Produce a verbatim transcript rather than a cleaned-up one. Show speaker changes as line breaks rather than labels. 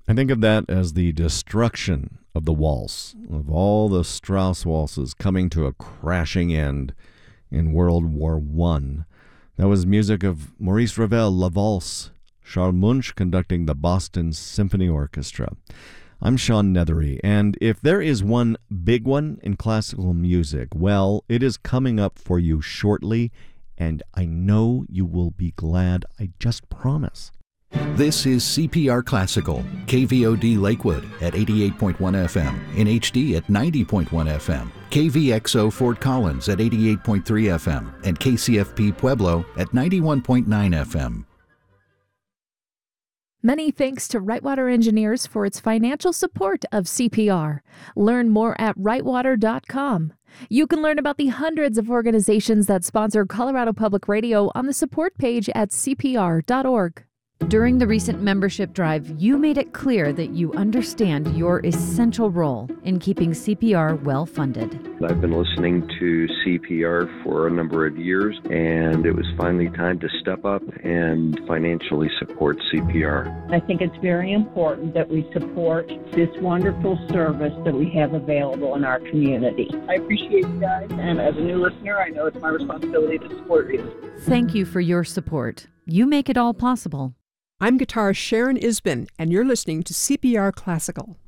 I think of that as the destruction of the waltz, of all the Strauss waltzes coming to a crashing end in World War One. That was music of Maurice Ravel, La Valse, Charles Munch conducting the Boston Symphony Orchestra. I'm Sean Nethery, and if there is one big one in classical music, well, it is coming up for you shortly, and I know you will be glad. I just promise.
This is C P R Classical, K V O D Lakewood at eighty-eight point one F M, in H D at ninety point one F M, K V X O Fort Collins at eighty-eight point three F M, and K C F P Pueblo at ninety-one point nine F M.
Many thanks to Rightwater Engineers for its financial support of C P R. Learn more at rightwater dot com. You can learn about the hundreds of organizations that sponsor Colorado Public Radio on the support page at C P R dot org.
During the recent membership drive, you made it clear that you understand your essential role in keeping C P R well-funded.
I've been listening to C P R for a number of years, and it was finally time to step up and financially support C P R.
I think it's very important that we support this wonderful service that we have available in our community.
I appreciate you guys, and as a new listener, I know it's my responsibility to support you.
Thank you for your support. You make it all possible.
I'm guitarist Sharon Isbin, and you're listening to C P R Classical.